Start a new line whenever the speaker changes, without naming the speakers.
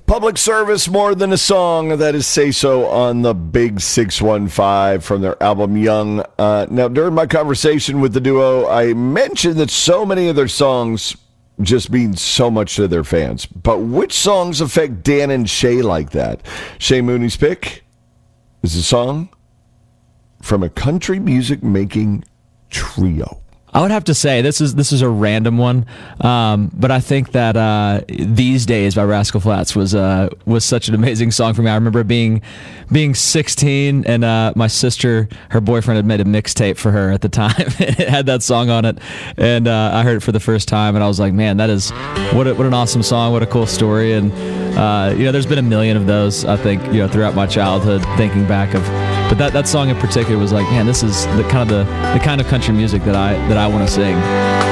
Public service more than a song. That is Say So on the Big 615 from their album Young. Now, during my conversation with the duo, I mentioned that so many of their songs just mean so much to their fans. But which songs affect Dan and Shay like that? Shay Mooney's pick is a song from a country music making trio.
I would have to say this is a random one, but I think that These Days by Rascal Flatts was such an amazing song for me. I remember being 16 and my sister, her boyfriend, had made a mixtape for her at the time. It had that song on it, and I heard it for the first time, and I was like, man, that is what an awesome song, what a cool story. And there's been a million of those, I think, throughout my childhood, thinking back of. But that song in particular was like, man, this is the kind of country music that I want to sing.